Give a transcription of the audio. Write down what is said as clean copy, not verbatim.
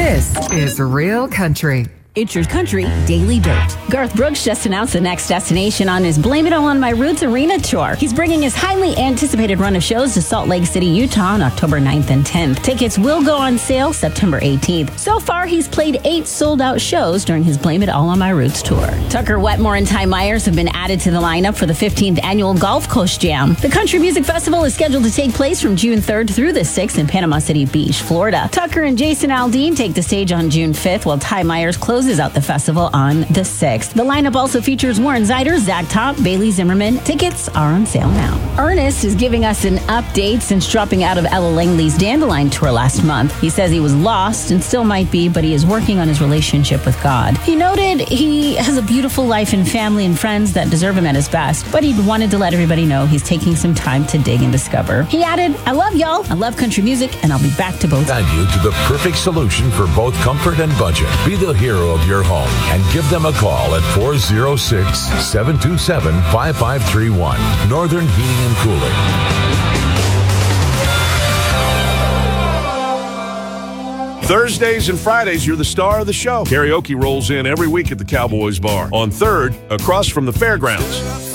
This is Real Country. It's Your Country Daily Dirt. Garth Brooks just announced the next destination on his Blame It All on My Roots arena tour. He's bringing his highly anticipated run of shows to Salt Lake City, Utah on October 9th and 10th. Tickets will go on sale September 18th. So far, he's played 8 sold-out shows during his Blame It All on My Roots tour. Tucker Wetmore and Ty Myers have been added to the lineup for the 15th annual Gulf Coast Jam. The Country Music Festival is scheduled to take place from June 3rd through the 6th in Panama City Beach, Florida. Tucker and Jason Aldean take the stage on June 5th, while Ty Myers closes out the festival on the 6th. The lineup also features Warren Zeider, Zach Top, Bailey Zimmerman. Tickets are on sale now. Ernest is giving us an update since dropping out of Ella Langley's Dandelion tour last month. He says he was lost and still might be, but he is working on his relationship with God. He noted he has a beautiful life and family and friends that deserve him at his best, but he wanted to let everybody know he's taking some time to dig and discover. He added, "I love y'all, I love country music, and I'll be back to both." Guide you to the perfect solution for both comfort and budget. Be the hero of your home and give them a call at 406-727-5531. Northern Heating and Cooling. Thursdays and Fridays, you're the star of the show. Karaoke rolls in every week at the Cowboys Bar on 3rd, across from the fairgrounds.